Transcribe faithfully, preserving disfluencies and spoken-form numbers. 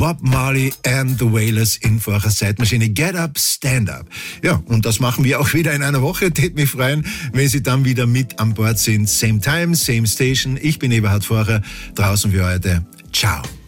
Bob Marley and the Wailers in vor eurer Zeitmaschine. Get up, stand up. Ja, und das machen wir auch wieder in einer Woche. Tät mich freuen, wenn Sie dann wieder mit an Bord sind. Same time, same station. Ich bin Eberhard Vorer. Draußen für heute. Ciao.